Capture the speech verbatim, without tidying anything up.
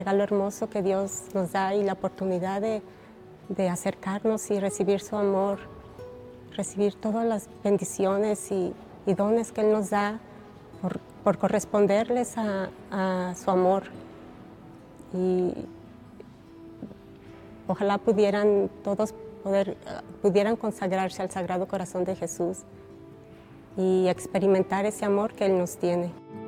regalo hermoso que Dios nos da y la oportunidad de, de acercarnos y recibir su amor, recibir todas las bendiciones y, y dones que Él nos da por, por corresponderles a, a su amor. Y ojalá pudieran todos poder, pudieran consagrarse al Sagrado Corazón de Jesús y experimentar ese amor que Él nos tiene.